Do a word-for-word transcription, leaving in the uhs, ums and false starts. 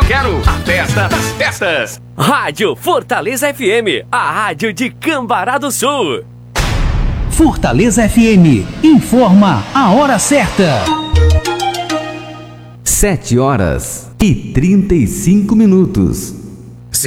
quero a festa das festas. Rádio Fortaleza F M, a rádio de Cambará do Sul. Fortaleza F M, informa a hora certa. Sete horas e trinta e cinco minutos.